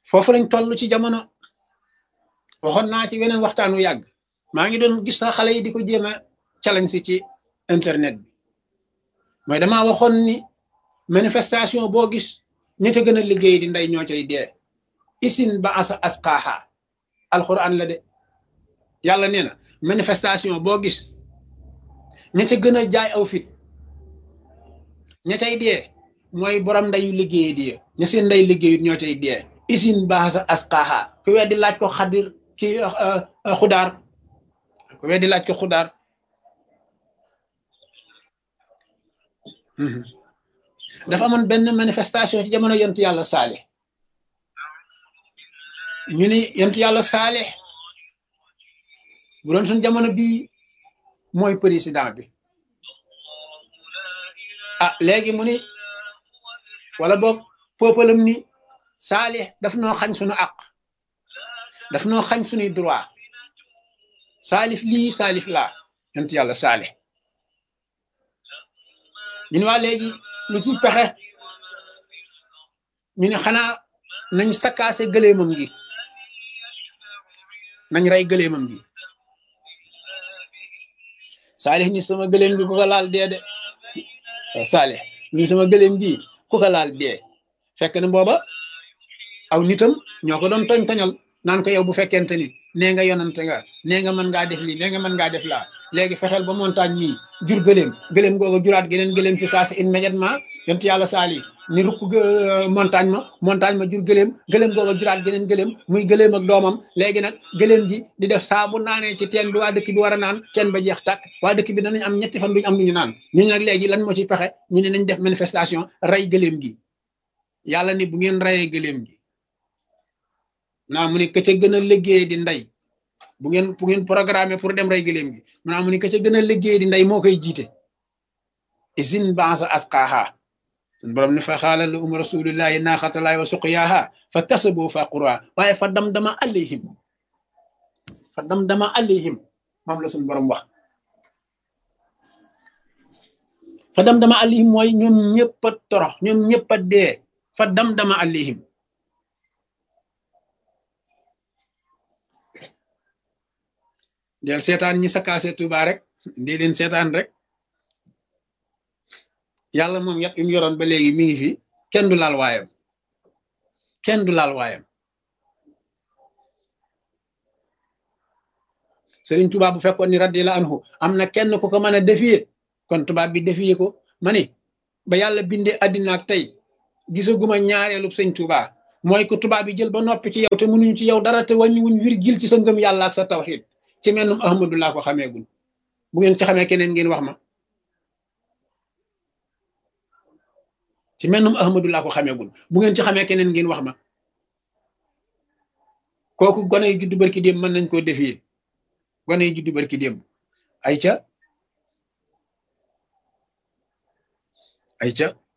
foofu lañ toll ci jamono. waxoon naa ci weneen waxtaanu yàgg maa ngi doon gis sax xale yi di ko jéem a challenge si ci internet bi mooy damaa waxoon ni manifestation boo gis ñi te gën a liggéey di ndey ñoo cay dee isin ba asa asqaaha alquran la de yàlla nee na manifestation boo gis ña ca gën a jaay aw fit ña cay dee mooy borom ndeyu liggéey di ña seen ndey liggéeyut ñoo cay dee isin ba asa asqaaha ku weddi laaj ko xadir ki xudaar ku weddi laaj ko xudaar dafa amoon benn manifestation ci jamono yontu yàlla Saalix ñu ni yontu yàlla Saalix bu doon suñ jamono bii mooy président bi ah léegi mu ni wala boog peuple-am ni Saalix daf noo xañ suñu àq daf noo xañ suñuy droit Saalix lii Saalix laa yontu yàlla Saalix ñu ne waa léegi lu ci pexe ñu ne xanaa nañ sakkaase gëleemam gi nañ rey gëleemam gi Saalix ni sama gëleem gi ku ko laal dee de Saalix ni sama gëleem gi ku ko laal dee fekk na booba aw nitam ñoo ko doon toñ-toñal naan ko yow bu fekkente ni nee nga yonante nga nee nga mën ngaa def lii nee nga mën ngaa def laa léegi fexeel ba montagne mii jur gëleem googa juraat geneen gëleem fi saa si immédiatement yontu yàlla Saalix ni rukk montagne ma jur gëleem googa juraat geneen gëleem muy gëleem ak doomam léegi nag gëleem gi di def saa bu naanee ci teen bi waa dëkk bi war a naan teen ba jeex tàkk waa dëkk bi danañ am ñetti fan duñ am lu ñu naan ñu nag léegi lan moo ci pexe ñu ne nañ def manifestation rey gëleem gi yàlla ni bu ngeen reyee gëleem gi naa mu ni ka ca gën a liggéey di ndey bu ngeen programmé pour dem rey gëleem gi naa mu ni ka ca gën a liggéey di ndey moo koy jiite isin bansa asqaaha sun borom ne fa xaala lahum rasulullahi naaxatalaay wa suqyaaha fa kasabu fa qura waaye fa damdama alayhim moom la suñ borom wax fa damdama alayhim mooy ñoom ñëpp a torox ñoom ñëpp a dee fa damdama alayhim del seetaan ñi sakkaase Tuuba rek ndi leen seetaan rek yàlla moom yat yum yoroon ba léegi mi ngi fi kenn du laal waayam Sëriñ Tuuba bu fekkoon ni radiyallahu anhu am na kenn ku ko mën a défier kon tubaab bi défier ko ma ni ba yàlla bindee àddina ak tey gisaguma ñaareelub Sëriñ Tuuba mooy ko tubaab bi jël ba noppi ci yow te mënuñu ci yow dara te wàññiwuñ virgule ci sa ngëm yàlla ak sa tawxiid ci mennum Ahmadu laa ko xameegul bu ngeen ci xamee keneen ngeen wax ma ci mennum Ahmadu laa ko xameegul bu ngeen ci xamee keneen ngeen wax ma kooku gone yu juddu barki démb mën nañ koo défier gone yu juddu barki démb ay ca